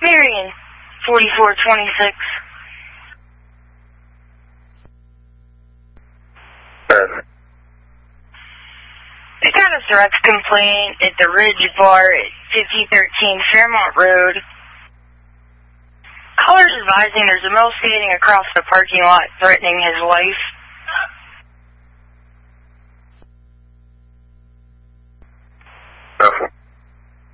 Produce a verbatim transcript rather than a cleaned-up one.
Marion, forty-four twenty-six. Uh, We got a direct complaint at the Ridge Bar at fifty thirteen Fairmont Road. Caller's advising there's a male skating across the parking lot threatening his life. Careful.